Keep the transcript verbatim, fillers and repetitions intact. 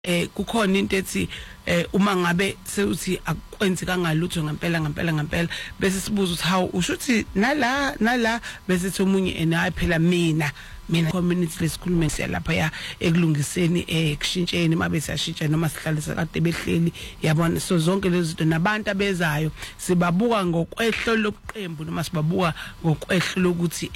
eh kukhona into ethi eh uma ngabe sewuthi akwenzi kangalutho ngempela ngempela ngempela bese sibuza ukuthi how ushuthi nala nala bese thi umunye enayi phela mina mina community lesikhulume lapha ya ekulungiseni eh kushintsheni mabe siyashintsha noma sihlalisa kade behleli yabona so zonke lezi zinto nabantu abezayo sibabuka ngokwehlo lokuqembu noma sibabuka ngokwehlo lokuthi